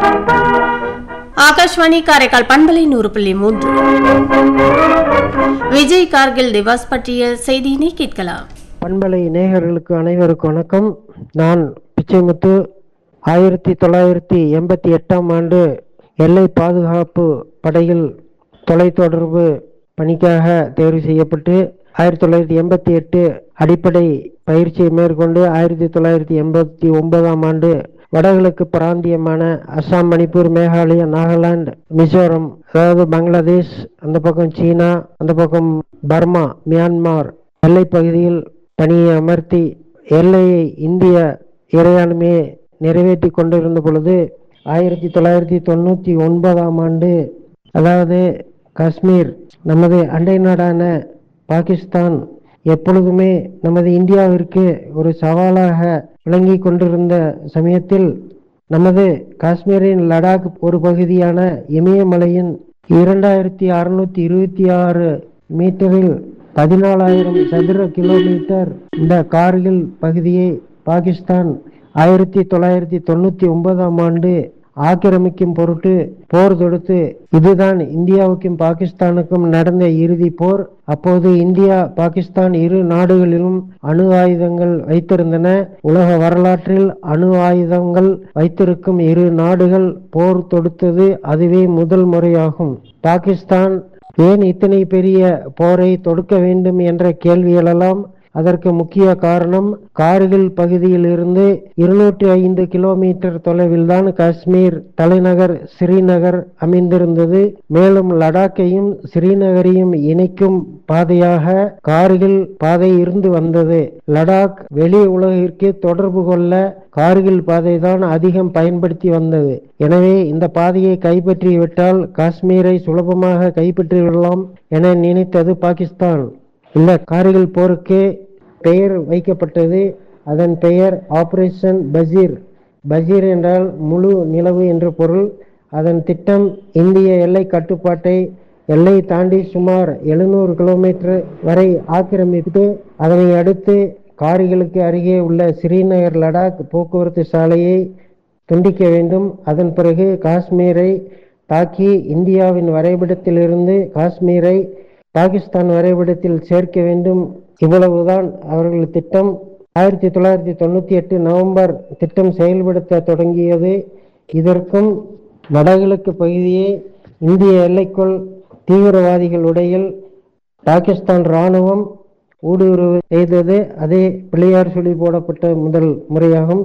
ஆகாஷ்வாணி காரைக்கால் பண்பலை 100.3. விஜய் கார்கில் திவாஸ் பற்றிய செய்தியினை கேட்கலாம். பண்பலை நேயர்களுக்கு அனைவருக்கும் வணக்கம். நான் பிச்சைமுத்து. 1988ஆம் ஆண்டு எல்லை பாதுகாப்பு படையில் தொலைத்தொடர்பு பணிக்காக தேர்வு செய்யப்பட்டு 1988 அடிப்படை பயிற்சியை மேற்கொண்டு 1989ஆம் ஆண்டு வடகிழக்கு பிராந்தியமான அஸ்ஸாம், மணிப்பூர், மேகாலயா, நாகாலாந்து, மிசோரம், அதாவது பங்களாதேஷ், அந்த பக்கம் சீனா, அந்த பக்கம் பர்மா, மியான்மார் எல்லை பகுதியில் பணியை அமர்த்தி எல்லையை இந்திய இறையாண்மையை நிறைவேற்றி கொண்டிருந்த பொழுது 1999ஆம் ஆண்டு, அதாவது காஷ்மீர் நமது அண்டை நாடான பாகிஸ்தான் எப்பொழுதுமே நமது இந்தியாவிற்கு ஒரு சவாலாக விளங்கி கொண்டிருந்த சமயத்தில் நமது காஷ்மீரின் லடாக் ஒரு பகுதியான இமயமலையின் 2626 மீட்டரில் 14,000 சதுர கிலோமீட்டர் இந்த கார்கில் பகுதியை பாகிஸ்தான் 1999ஆம் ஆண்டு ஆக்கிரமிக்கும் பொருட்டு போர் தொடுத்து, இதுதான் இந்தியாவுக்கும் பாகிஸ்தானுக்கும் நடந்த இறுதி போர். அப்போது இந்தியா, பாகிஸ்தான் இரு நாடுகளிலும் அணு ஆயுதங்கள் வைத்திருந்தன. உலக வரலாற்றில் அணு ஆயுதங்கள் வைத்திருக்கும் இரு நாடுகள் போர் தொடுத்தது அதுவே முதல் முறையாகும். பாகிஸ்தான் ஏன் இத்தனை பெரிய போரை தொடுக்க வேண்டும் என்ற கேள்விகளெல்லாம் அதற்கு முக்கிய காரணம், கார்கில் பகுதியில் இருந்து 205 கிலோமீட்டர் தொலைவில் தான் காஷ்மீர் தலைநகர் ஸ்ரீநகர் அமைந்திருந்தது. மேலும் லடாக்கையும் ஸ்ரீநகரையும் இணைக்கும் பாதையாக கார்கில் பாதை இருந்து வந்தது. லடாக் வெளி உலகிற்கு தொடர்பு கொள்ள கார்கில் பாதை தான் அதிகம் பயன்படுத்தி வந்தது. எனவே இந்த பாதையை கைப்பற்றிவிட்டால் காஷ்மீரை சுலபமாக கைப்பற்றிவிடலாம் என நினைத்தது பாகிஸ்தான். இந்த கார்கில் போருக்கு பெயர் வைக்கப்பட்டது. அதன் பெயர் ஆபரேஷன் பஷீர். பஷீர் என்றால் முழு நிலவு என்று பொருள். அதன் திட்டம் இந்திய எல்லை கட்டுப்பாட்டை எல்லை தாண்டி சுமார் 700 கிலோமீட்டர் வரை ஆக்கிரமித்து அதனை அடுத்து கார்கிலுக்கு அருகே உள்ள ஸ்ரீநகர் லடாக் போக்குவரத்து சாலையை துண்டிக்க வேண்டும். அதன் பிறகு காஷ்மீரை தாக்கி இந்தியாவின் வரைபடத்திலிருந்து காஷ்மீரை பாகிஸ்தான் வரைபடத்தில் சேர்க்க வேண்டும். இவ்வளவுதான் அவர்கள் திட்டம். 1998 நவம்பர் திட்டம் செயல்படுத்த தொடங்கியது. இதற்கும் வடகிழக்கு பகுதியை இந்திய எல்லைக்குள் தீவிரவாதிகளுடைய பாகிஸ்தான் இராணுவம் ஊடுருவு செய்தது. அதே பிள்ளையார் சொல்லி போடப்பட்ட முதல் முறையாகும்.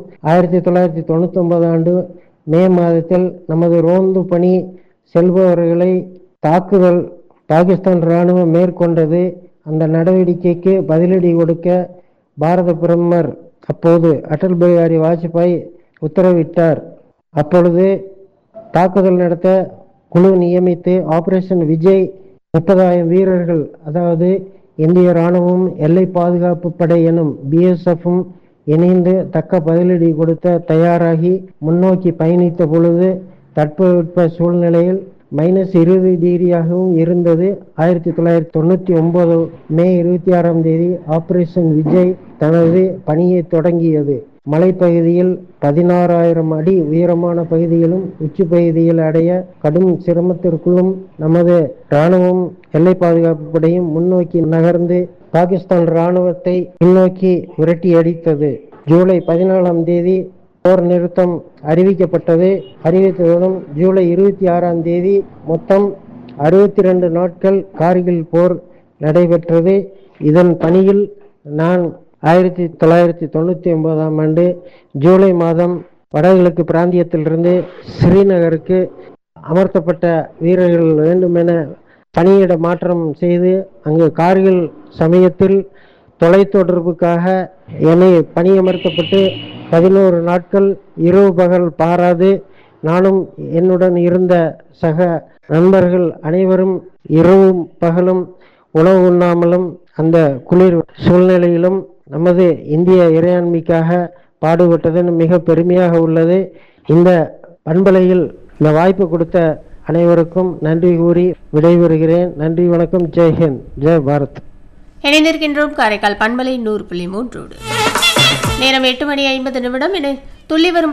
1999 ஆண்டு மே மாதத்தில் நமது ரோந்து பணி செல்பவர்களை தாக்குதல் பாகிஸ்தான் இராணுவம் மேற்கொண்டது. அந்த நடவடிக்கைக்கு பதிலடி கொடுக்க பாரத பிரதமர் அப்போது அடல் பிஹாரி வாஜ்பாய் உத்தரவிட்டார். அப்பொழுது தாக்குதல் நடத்த குழு நியமித்து ஆபரேஷன் விஜய் 30,000 வீரர்கள், அதாவது இந்திய இராணுவம், எல்லை பாதுகாப்பு படை எனும் BSF-ம் இணைந்து தக்க பதிலடி கொடுத்த தயாராகி முன்னோக்கி பயணித்த பொழுது தட்பவெட்ப சூழ்நிலையில் -20 டிகிரியாகவும் இருந்தது. 1999 மே 26ஆம் தேதி ஆபரேஷன் விஜய் தனது பணியை தொடங்கியது. மலைப்பகுதியில் 16,000 அடி உயரமான பகுதியிலும் உச்சி பகுதியில் அடைய கடும் சிரமத்திற்குள்ளும் நமது இராணுவம், எல்லை பாதுகாப்பு படையும் முன்னோக்கி நகர்ந்து பாகிஸ்தான் இராணுவத்தை பின்னோக்கி விரட்டி அடித்தது. ஜூலை 14ஆம் தேதி போர் நிறுத்தம் அறிவிக்கப்பட்டது. அறிவித்ததுடன் ஜூலை 26ஆம் தேதி மொத்தம் 62 நாட்கள் கார்கில் போர் நடைபெற்றது. இதன் பணியில் நான் 1999ஆம் ஆண்டு ஜூலை மாதம் வடகிழக்கு பிராந்தியத்திலிருந்து ஸ்ரீநகருக்கு அமர்த்தப்பட்ட வீரர்கள் வேண்டுமென பணியிட மாற்றம் செய்து அங்கு கார்கில் சமயத்தில் தொலைத்தொடர்புக்காக என்னை பணியமர்த்தப்பட்டு 11 நாட்கள் இரவு பகல் பாராது நானும் என்னுடன் இருந்த சக நண்பர்கள் அனைவரும் இரவும் பகலும் உணவு உண்ணாமலும் அந்த குளிர் சூழ்நிலையிலும் நமது இந்திய இறையாண்மைக்காக பாடுபட்டது மிக பெருமையாக உள்ளது. இந்த பண்பலையில் இந்த வாய்ப்பு கொடுத்த அனைவருக்கும் நன்றி கூறி விடைபெறுகிறேன். நன்றி, வணக்கம். ஜெய்ஹிந்த், ஜெய் பாரத். இணைந்திருக்கின்றோம் காரைக்கால் பண்பலை 100.3. நேரம் 8:50 என துள்ளி வரும்